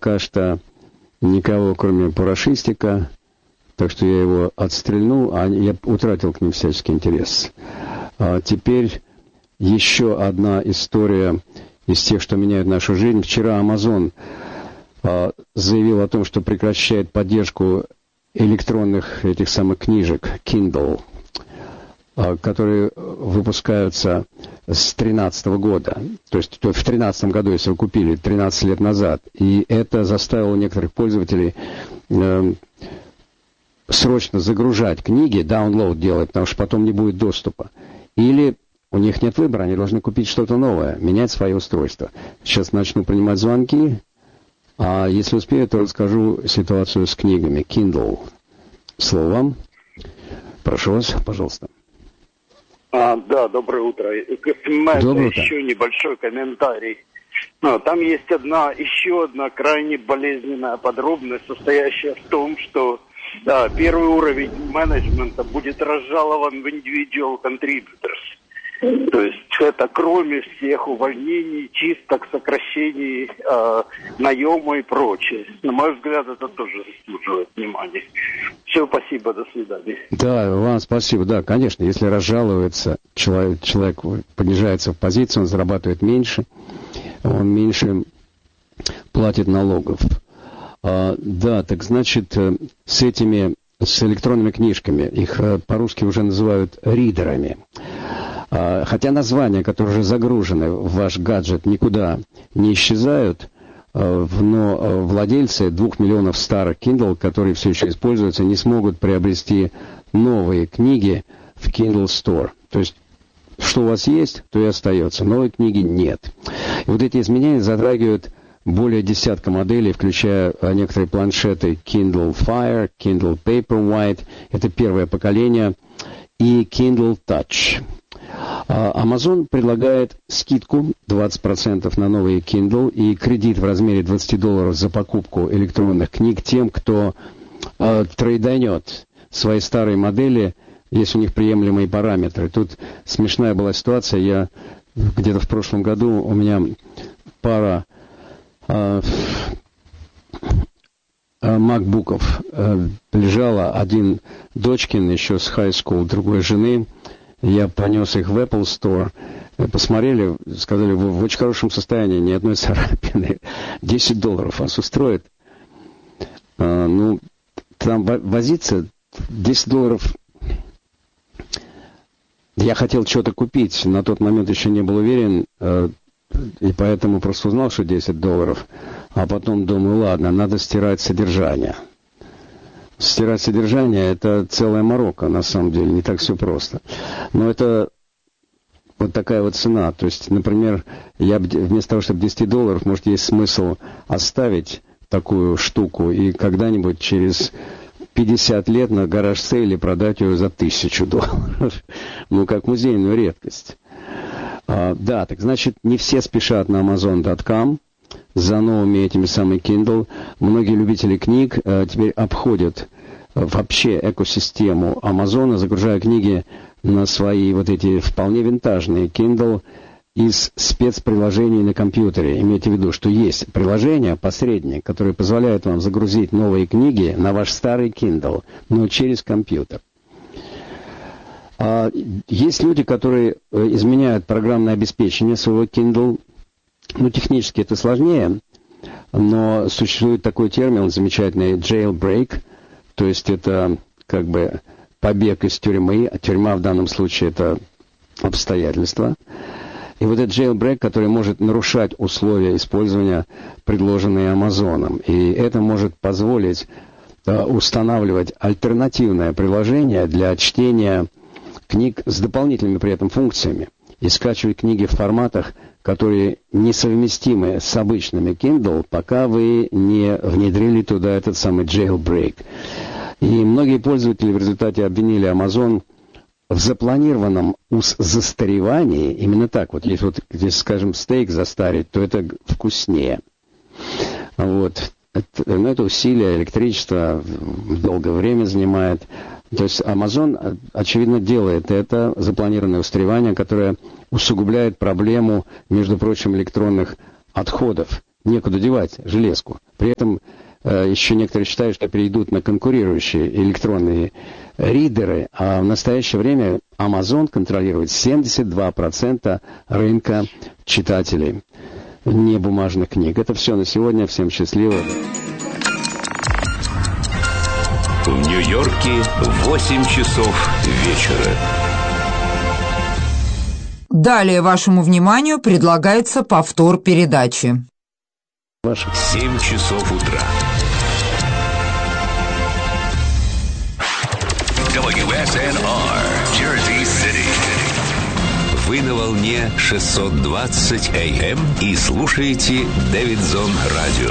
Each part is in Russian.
пока что никого, кроме Порошистика, так что я его отстрельнул, а я утратил к ним всяческий интерес. Теперь еще одна история из тех, что меняют нашу жизнь. Вчера Amazon заявил о том, что прекращает поддержку электронных этих самых книжек Kindle, которые выпускаются с 2013 года. То есть в 2013 году, если вы купили 13 лет назад. И это заставило некоторых пользователей срочно загружать книги, download делать, потому что потом не будет доступа. Или у них нет выбора, они должны купить что-то новое, менять свое устройство. Сейчас начну принимать звонки, а если успею, то расскажу ситуацию с книгами. Kindle. Слово вам. Прошу вас, пожалуйста. Да, доброе утро. Доброе утро. Еще небольшой комментарий. Там есть еще одна крайне болезненная подробность, состоящая в том, что первый уровень менеджмента будет разжалован в individual contributors. То есть это кроме всех увольнений, чисток, сокращений, наема и прочее. На мой взгляд, это тоже заслуживает внимания. Все, спасибо, до свидания. Да, вам спасибо. Да, конечно, если разжалуется, человек понижается в позиции, он зарабатывает меньше, он меньше платит налогов. Да, так значит, с электронными книжками, их по-русски уже называют ридерами. Хотя названия, которые уже загружены в ваш гаджет, никуда не исчезают, но владельцы 2 миллионов старых Kindle, которые все еще используются, не смогут приобрести новые книги в Kindle Store. То есть, что у вас есть, то и остается. Новой книги нет. И вот эти изменения затрагивают более десятка моделей, включая некоторые планшеты Kindle Fire, Kindle Paperwhite, это первое поколение, и Kindle Touch. Amazon предлагает скидку 20% на новые Kindle и кредит в размере $20 за покупку электронных книг тем, кто трейданет свои старые модели, если у них приемлемые параметры. Тут смешная была ситуация. Я где-то в прошлом году, у меня пара макбуков лежала, один дочкин еще с high school, другой жены. Я понес их в Apple Store, посмотрели, сказали, в очень хорошем состоянии, ни одной царапины. $10 вас устроит? Там возиться $10. Я хотел что-то купить, на тот момент еще не был уверен, и поэтому просто узнал, что $10. А потом думаю, ладно, надо стирать содержание. Стирать содержание — это целая морока, на самом деле, не так все просто. Но это вот такая вот цена. То есть, например, я вместо того, чтобы $10, может, есть смысл оставить такую штуку и когда-нибудь через 50 лет на гараж-сейле продать ее за $1000. Ну, как музейную редкость. Да, так значит, не все спешат на Amazon.com за новыми этими самыми Kindle. Многие любители книг теперь обходят вообще экосистему Амазона, загружая книги на свои вот эти вполне винтажные Kindle из спецприложений на компьютере. Имейте в виду, что есть приложение, посредник, которое позволяет вам загрузить новые книги на ваш старый Kindle, но через компьютер. Есть люди, которые изменяют программное обеспечение своего Kindle. Ну, технически это сложнее, но существует такой термин замечательный jailbreak, то есть это как бы побег из тюрьмы, а тюрьма в данном случае это обстоятельства. И вот этот jailbreak, который может нарушать условия использования, предложенные Амазоном, и это может позволить устанавливать альтернативное приложение для чтения книг с дополнительными при этом функциями и скачивать книги в форматах, которые несовместимы с обычными Kindle, пока вы не внедрили туда этот самый jailbreak. И многие пользователи в результате обвинили Amazon в запланированном застаревании. Именно так, вот если скажем, стейк застарить, то это вкуснее. Вот. Это усилие, электричество долгое время занимает. То есть Amazon, очевидно, делает это запланированное устаревание, которое усугубляет проблему, между прочим, электронных отходов. Некуда девать железку. При этом еще некоторые считают, что перейдут на конкурирующие электронные ридеры, а в настоящее время Amazon контролирует 72% рынка читателей небумажных книг. Это все на сегодня. Всем счастливо. В Нью-Йорке 8 часов вечера. Далее вашему вниманию предлагается повтор передачи. 7 часов утра. WSNR, Jersey City. Вы на волне 620 AM и слушаете Дэвидсон Радио.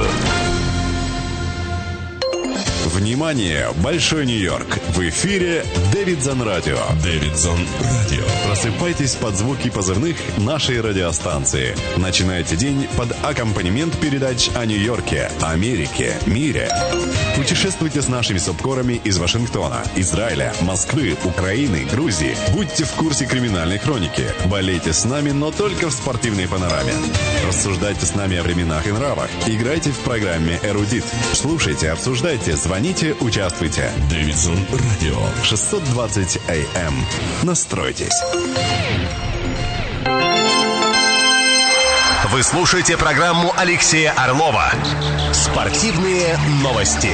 Внимание! Большой Нью-Йорк! В эфире Дэвидсон Радио. Дэвидсон Радио. Просыпайтесь под звуки позывных нашей радиостанции. Начинайте день под аккомпанемент передач о Нью-Йорке, Америке, мире. Путешествуйте с нашими субкорами из Вашингтона, Израиля, Москвы, Украины, Грузии. Будьте в курсе криминальной хроники. Болейте с нами, но только в спортивной панораме. Рассуждайте с нами о временах и нравах. Играйте в программе «Эрудит». Слушайте, обсуждайте, звоните, участвуйте. Дэвидсон Радио. 620 AM. Настройтесь. Вы слушаете программу Алексея Орлова «Спортивные новости».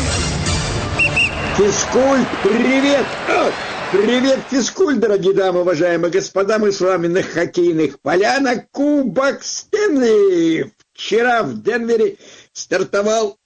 Физкульт, привет! Привет, физкульт, дорогие дамы, уважаемые господа. Мы с вами на хоккейных полянах. Кубок Стэнли. Вчера в Денвере стартовал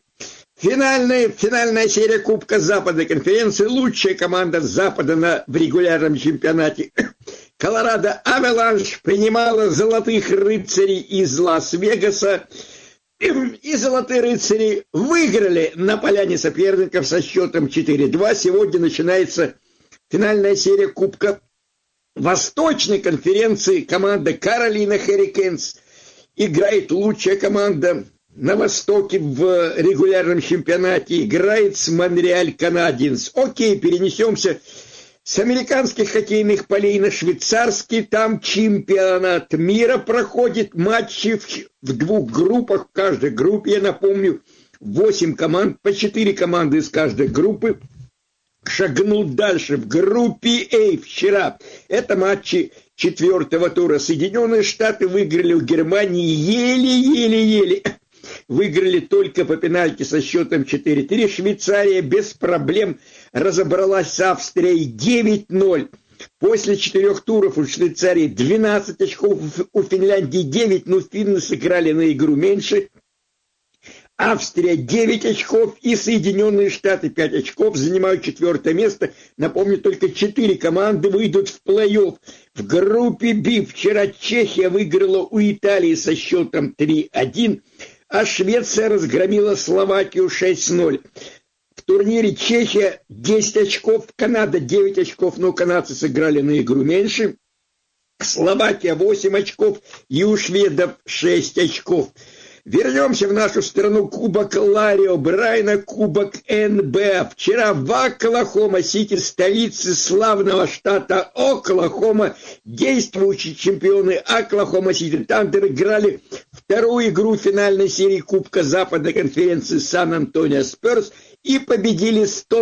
финальная серия Кубка Западной конференции. Лучшая команда Запада в регулярном чемпионате. Колорадо Аваланш принимала золотых рыцарей из Лас-Вегаса. И золотые рыцари выиграли на поляне соперников со счетом 4-2. Сегодня начинается финальная серия Кубка Восточной конференции. Команда Каролина Хуррикейнс играет, лучшая команда на Востоке в регулярном чемпионате, играет с Монреаль Канадиенс. Окей, перенесемся с американских хоккейных полей на швейцарский. Там чемпионат мира проходит, матчи в двух группах. В каждой группе, я напомню, 8 команд, по 4 команды из каждой группы шагнут дальше. В группе А вчера это матчи 4-го тура. Соединенные Штаты выиграли у Германии еле-еле-еле. Выиграли только по пенальти со счетом 4-3. Швейцария без проблем разобралась с Австрией 9-0. После 4 туров у Швейцарии 12 очков, у Финляндии 9, но финны сыграли на игру меньше. Австрия 9 очков и Соединенные Штаты 5 очков, занимают 4 место. Напомню, только 4 команды выйдут в плей-офф. В группе Б вчера Чехия выиграла у Италии со счетом 3-1, а Швеция разгромила Словакию 6-0. В турнире Чехия 10 очков, Канада 9 очков, но канадцы сыграли на игру меньше. Словакия 8 очков и у шведов 6 очков. Вернемся в нашу страну. Кубок Ларри О'Брайена, Кубок НБА. Вчера в Оклахома-Сити, столице славного штата Оклахома, действующие чемпионы Оклахома-Сити Тандер играли вторую игру финальной серии Кубка Западной конференции Сан-Антонио Спёрс и победили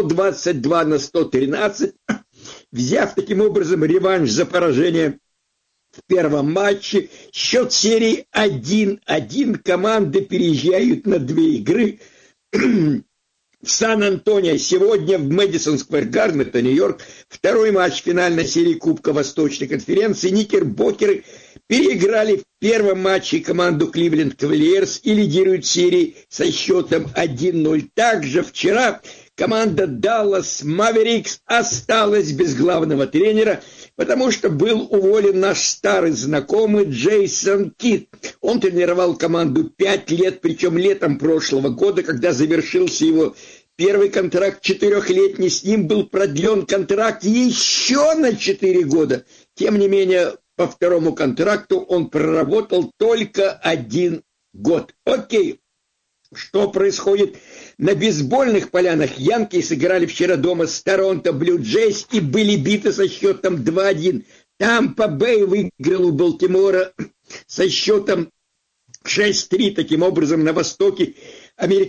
122-113, взяв таким образом реванш за поражение в первом матче. Счет серии 1-1. Команды переезжают на 2 игры в Сан-Антонио. Сегодня в Мэдисон Сквер Гарден, это Нью-Йорк, второй матч финальной серии Кубка Восточной конференции. Никербокеры переиграли в первом матче команду Кливленд Кавальерс и лидируют серии со счетом 1-0. Также вчера команда Даллас Маверикс осталась без главного тренера, потому что был уволен наш старый знакомый Джейсон Кид. Он тренировал команду 5 лет, причем летом прошлого года, когда завершился его первый контракт 4-летний, с ним был продлен контракт еще на 4 года. Тем не менее, по второму контракту он проработал только 1 год. Окей, что происходит на бейсбольных полянах? Янки сыграли вчера дома с Торонто Блю Джейс и были биты со счетом 2-1. Тампа Бэй выиграл у Балтимора со счетом 6-3. Таким образом, на Востоке американских